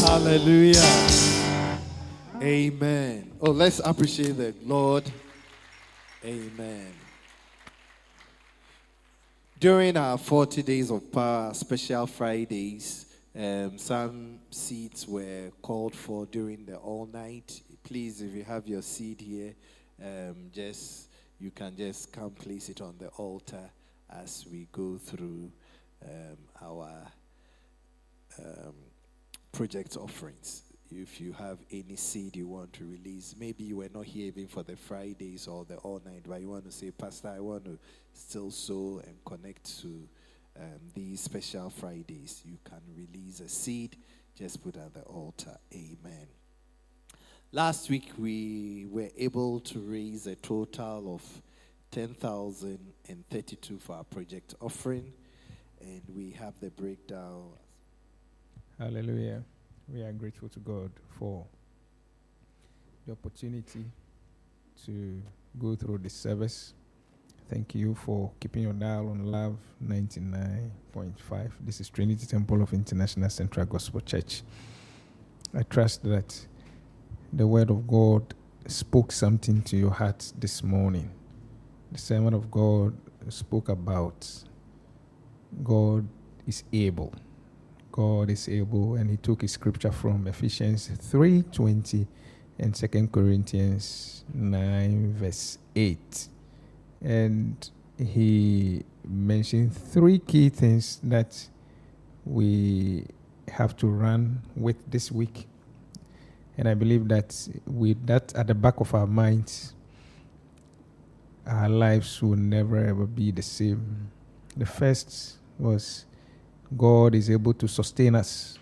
Hallelujah. Amen. Oh, let's appreciate the Lord. Amen. During our 40 Days of Power Special Fridays, some seeds were called for during the all night. Please, if you have your seed here, you can just come place it on the altar as we go through our project offerings. If you have any seed you want to release, maybe you were not here even for the Fridays or the all night, but you want to say, Pastor, I want to still sow and connect to these special Fridays, you can release a seed. Just put at the altar. Amen. Last week we were able to raise a total of 10,032 for our project offering, and we have the breakdown. Hallelujah. We are grateful to God for the opportunity to go through this service. Thank you for keeping your dial on Love 99.5. This is Trinity Temple of International Central Gospel Church. I trust that the Word of God spoke something to your heart this morning. The Sermon of God spoke about God is able. God is able, and he took his scripture from Ephesians 3:20 and 2 Corinthians 9 verse 8. And he mentioned three key things that we have to run with this week. And I believe that with that at the back of our minds, our lives will never ever be the same. The first was God is able to sustain us.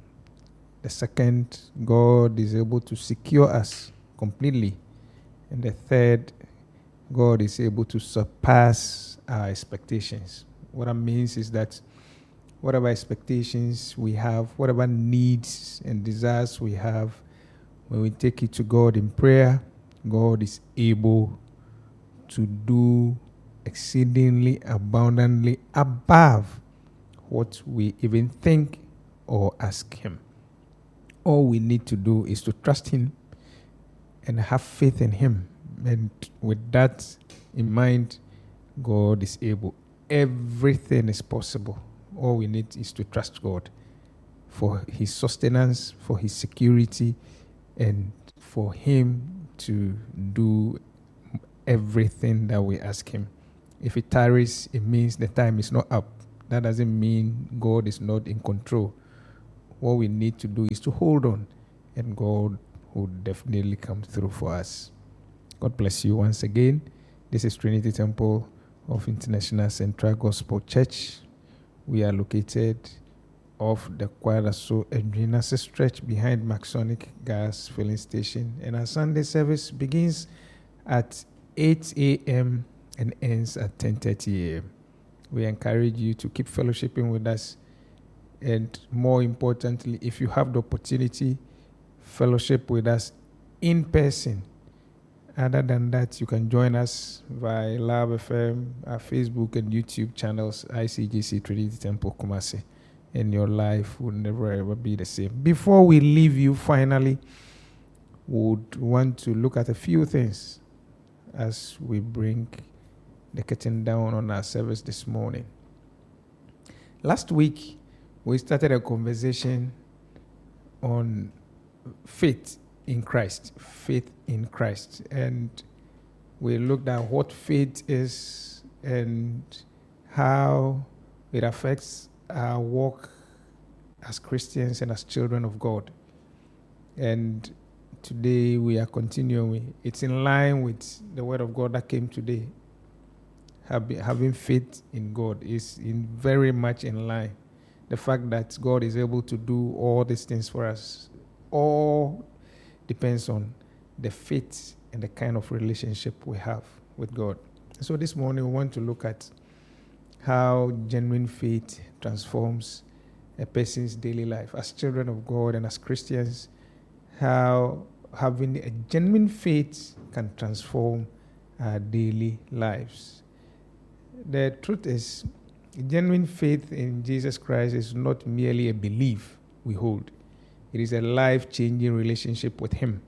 The second, God is able to secure us completely. And the third, God is able to surpass our expectations. What that means is that whatever expectations we have, whatever needs and desires we have, when we take it to God in prayer, God is able to do exceedingly abundantly above what we even think or ask him. All we need to do is to trust him and have faith in him. And with that in mind, God is able. Everything is possible. All we need is to trust God for his sustenance, for his security, and for him to do everything that we ask him. If it tarries, it means the time is not up. That doesn't mean God is not in control. What we need to do is to hold on, and God will definitely come through for us. God bless you once again. This is Trinity Temple of International Central Gospel Church. We are located off the Kwadaso Edwina stretch behind Maxonic Gas Filling Station. And our Sunday service begins at 8 a.m. and ends at 10:30 a.m. We encourage you to keep fellowshipping with us. And more importantly, if you have the opportunity, fellowship with us in person. Other than that, you can join us via Love FM, our Facebook and YouTube channels, ICGC Trinity Temple Kumasi, and your life will never ever be the same. Before we leave you, finally, we would want to look at a few things as we bring the curtain down on our service this morning. Last week, we started a conversation on faith in Christ. Faith in Christ. And we looked at what faith is and how it affects our walk as Christians and as children of God. And today we are continuing. It's in line with the word of God that came today. Having faith in God is very much in line. The fact that God is able to do all these things for us, all depends on the faith and the kind of relationship we have with God. So this morning we want to look at how genuine faith transforms a person's daily life. As children of God and as Christians, how having a genuine faith can transform our daily lives. The truth is, genuine faith in Jesus Christ is not merely a belief we hold. It is a life-changing relationship with Him.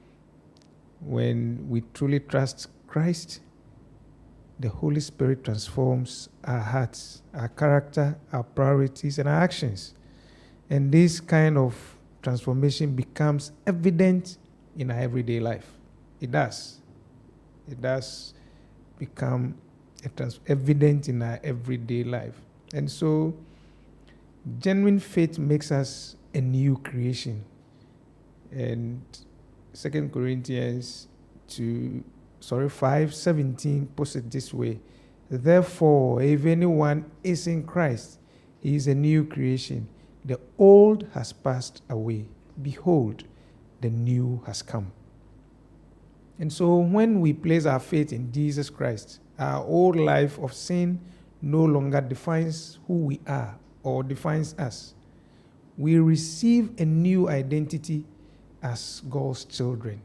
When we truly trust Christ, the Holy Spirit transforms our hearts, our character, our priorities, and our actions. And this kind of transformation becomes evident in our everyday life. It does. It does become evident in our everyday life. And so, genuine faith makes us a new creation. And 2 Corinthians 5:17 puts it this way. Therefore, if anyone is in Christ, he is a new creation. The old has passed away. Behold, the new has come. And so when we place our faith in Jesus Christ, our old life of sin no longer defines who we are or defines us. We receive a new identity as God's children.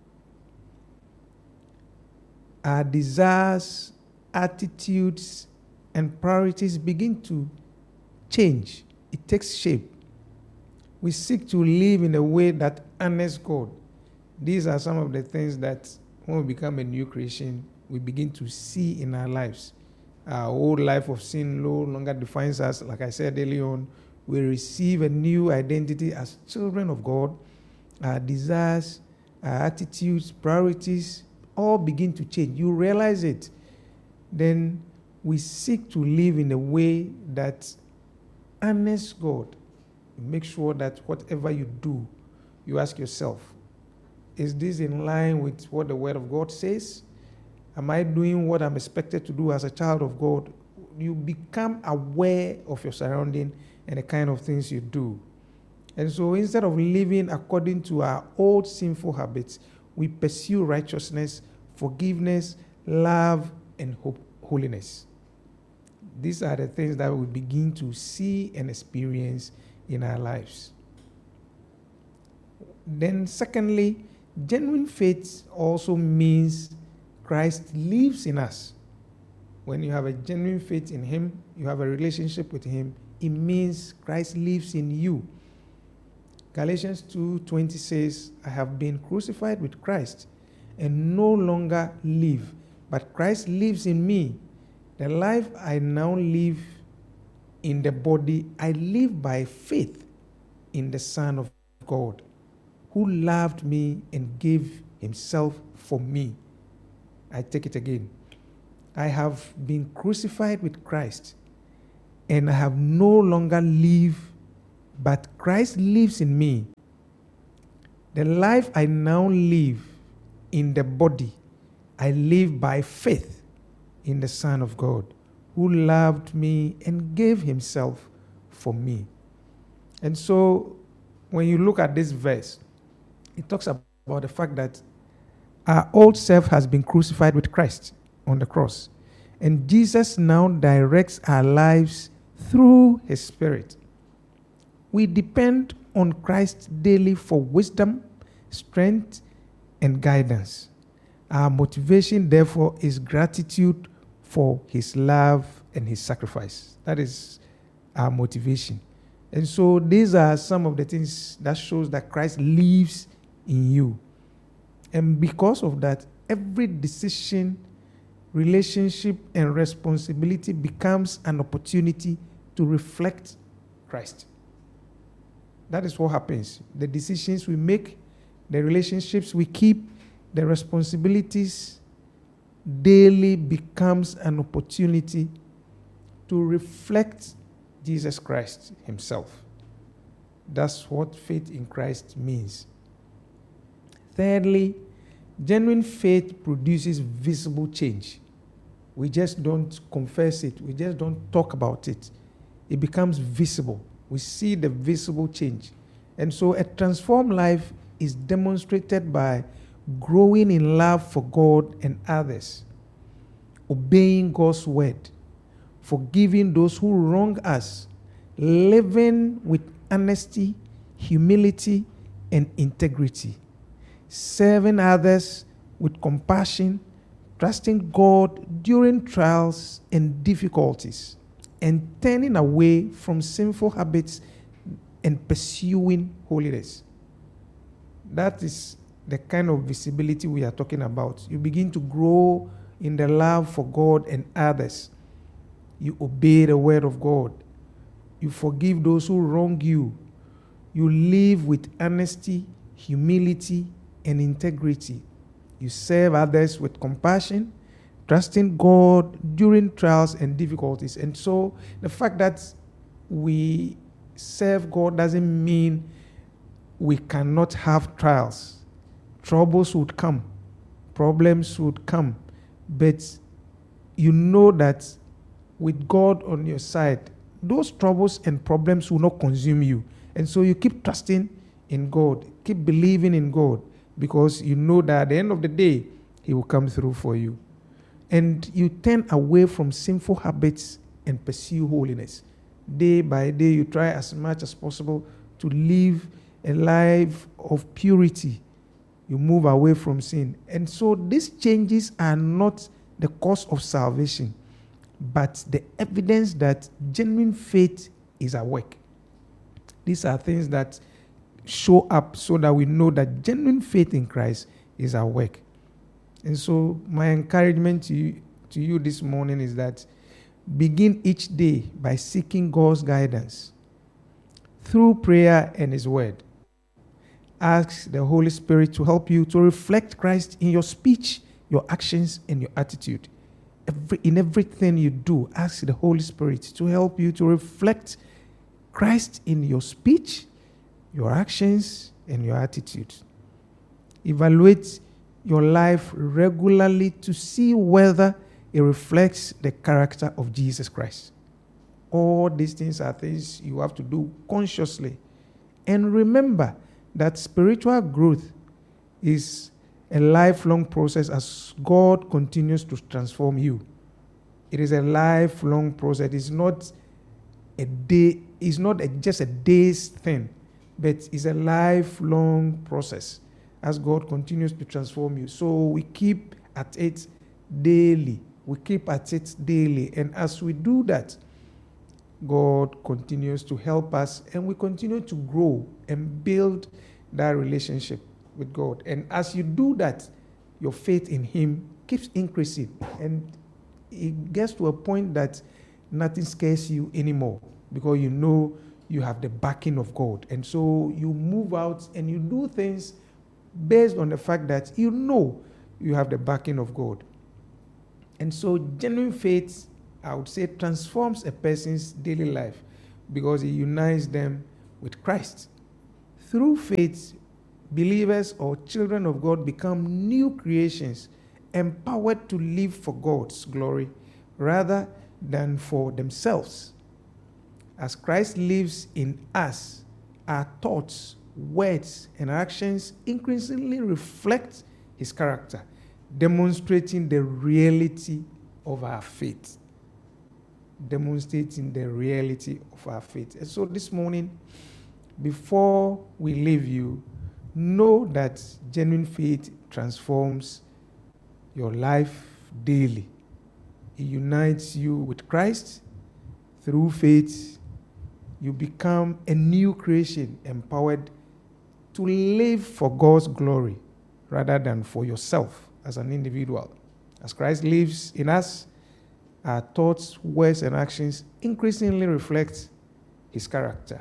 Our desires, attitudes, and priorities begin to change. It takes shape. We seek to live in a way that honors God. These are some of the things that when we become a new creation, we begin to see in our lives. Our old life of sin no longer defines us. Like I said earlier on, we receive a new identity as children of God. Our desires, our attitudes, priorities, all begin to change. You realize it. Then we seek to live in a way that honors God. Make sure that whatever you do, you ask yourself, is this in line with what the Word of God says? Am I doing what I'm expected to do as a child of God? You become aware of your surrounding and the kind of things you do. And so instead of living according to our old sinful habits, we pursue righteousness, forgiveness, love, and holiness. These are the things that we begin to see and experience in our lives. Then secondly, genuine faith also means Christ lives in us. When you have a genuine faith in Him, you have a relationship with Him, it means Christ lives in you. Galatians 2:20 says, I have been crucified with Christ and no longer live, but Christ lives in me. The life I now live in the body, I live by faith in the Son of God, who loved me and gave Himself for me. I take it again. I have been crucified with Christ, and I have no longer live, but Christ lives in me. The life I now live in the body, I live by faith in the Son of God, who loved me and gave Himself for me. And so, when you look at this verse, it talks about the fact that our old self has been crucified with Christ on the cross. And Jesus now directs our lives through His Spirit. We depend on Christ daily for wisdom, strength, and guidance. Our motivation, therefore, is gratitude for His love and His sacrifice. That is our motivation. And so these are some of the things that shows that Christ lives in you. And because of that, every decision, relationship, and responsibility becomes an opportunity to reflect Christ. That is what happens. The decisions we make, the relationships we keep, the responsibilities daily becomes an opportunity to reflect Jesus Christ Himself. That's what faith in Christ means. Thirdly, genuine faith produces visible change. We just don't confess it. We just don't talk about it. It becomes visible. We see the visible change. And so a transformed life is demonstrated by growing in love for God and others, obeying God's word, forgiving those who wrong us, living with honesty, humility, and integrity, serving others with compassion, trusting God during trials and difficulties, and turning away from sinful habits and pursuing holiness. That is the kind of visibility we are talking about. You begin to grow in the love for God and others. You obey the word of God. You forgive those who wrong you. You live with honesty, humility, and integrity. You serve others with compassion, trusting God during trials and difficulties. And so the fact that we serve God doesn't mean we cannot have trials. Troubles would come. Problems would come. But you know that with God on your side, those troubles and problems will not consume you. And so you keep trusting in God. Keep believing in God, because you know that at the end of the day, He will come through for you. And you turn away from sinful habits and pursue holiness. Day by day, you try as much as possible to live a life of purity. You move away from sin. And so these changes are not the cause of salvation, but the evidence that genuine faith is at work. These are things that show up so that we know that genuine faith in Christ is at work. And so my encouragement to you this morning is that begin each day by seeking God's guidance through prayer and His word. Ask the Holy Spirit to help you to reflect Christ in your speech, your actions, and your attitude. In everything you do, ask the Holy Spirit to help you to reflect Christ in your speech, your actions, and your attitude. Evaluate your life regularly to see whether it reflects the character of Jesus Christ. All these things are things you have to do consciously. And remember that spiritual growth is a lifelong process as God continues to transform you. It is a lifelong process. It's not a day, it's not just a day's thing, but it's a lifelong process as God continues to transform you. So we keep at it daily. We keep at it daily. And as we do that, God continues to help us, and we continue to grow and build that relationship with God. And as you do that, your faith in Him keeps increasing. And it gets to a point that nothing scares you anymore, because you know you have the backing of God. And so you move out and you do things based on the fact that you know you have the backing of God. And so genuine faith, I would say, transforms a person's daily life because it unites them with Christ. Through faith, believers or children of God become new creations, empowered to live for God's glory rather than for themselves. As Christ lives in us, our thoughts, words, and actions increasingly reflect His character, demonstrating the reality of our faith. Demonstrating the reality of our faith. And so this morning, before we leave you, know that genuine faith transforms your life daily. It unites you with Christ. Through faith, you become a new creation, empowered to live for God's glory rather than for yourself as an individual. As Christ lives in us, our thoughts, words, and actions increasingly reflect His character.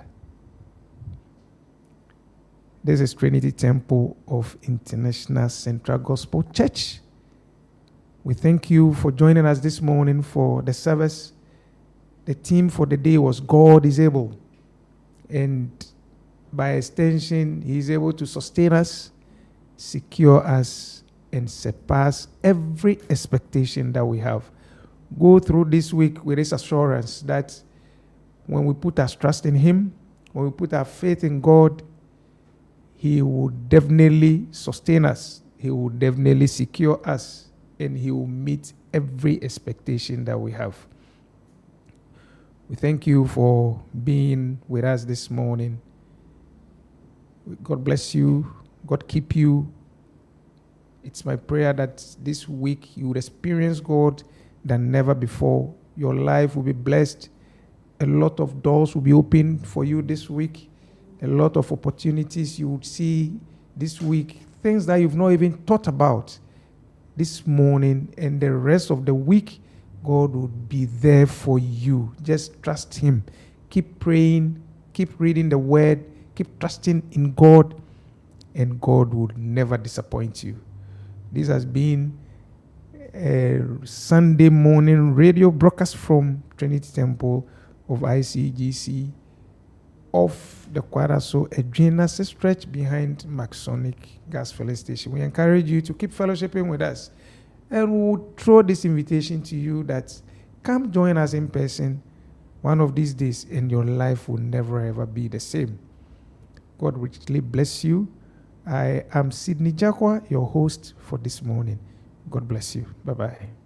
This is Trinity Temple of International Central Gospel Church. We thank you for joining us this morning for the service. The theme for the day was God is able. And by extension, He is able to sustain us, secure us, and surpass every expectation that we have. Go through this week with this assurance that when we put our trust in Him, when we put our faith in God, He will definitely sustain us. He will definitely secure us, and He will meet every expectation that we have. We thank you for being with us this morning. God bless you. God keep you. It's my prayer that this week you would experience God than never before. Your life will be blessed. A lot of doors will be opened for you this week. a lot of opportunities you would see this week, things that you've not even thought about. This morning and the rest of the week, God would be there for you. Just trust Him. Keep praying, keep reading the Word, keep trusting in God, and God would never disappoint you. This has been a Sunday morning radio broadcast from Trinity Temple of ICGC of the Kwaraso Edwina stretch behind Maxonic Gas Filling Station. We encourage you to keep fellowshipping with us, and we'll throw this invitation to you that come join us in person one of these days, and your life will never ever be the same. God richly bless you. I am Sidney Jakwa, your host for this morning. God bless you. Bye-bye.